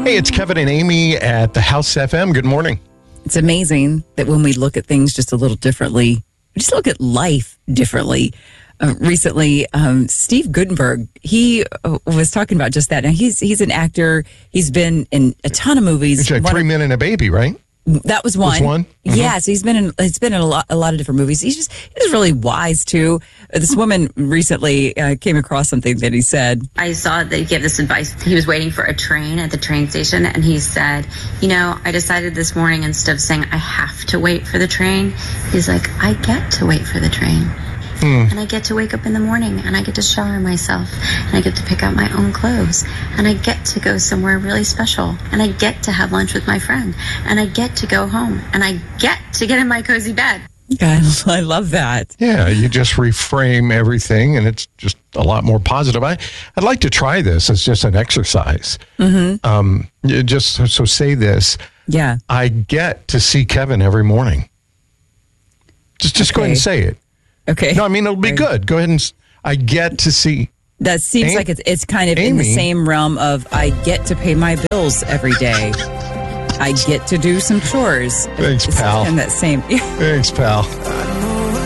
Hey, it's Kevin and Amy at the House FM. Good morning. It's amazing that when we look at things just a little differently, we just look at life differently. Recently, Steve Guttenberg, he was talking about just that. Now, he's an actor. He's been in a ton of movies. It's like 3 Men and a Baby, right? That was one. Mm-hmm. Yeah, so he's been in a lot of different movies. He's really wise too. This woman recently came across something that he said. I saw that he gave this advice. He was waiting for a train at the train station, and he said, I decided this morning, instead of saying I have to wait for the train, he's like, I get to wait for the train. And I get to wake up in the morning, and I get to shower myself, and I get to pick out my own clothes, and I get to go somewhere really special, and I get to have lunch with my friend, and I get to go home, and I get to get in my cozy bed. God, I love that. Yeah, you just reframe everything, and it's just a lot more positive. I'd like to try this as just an exercise. Just so say this. Yeah. I get to see Kevin every morning. Just go ahead and say it. Okay. No, I mean, it'll be good. Go ahead and I get to see. That seems like it's kind of in the same realm of I get to pay my bills every day. I get to do some chores. Thanks, pal. And that same. Thanks, pal.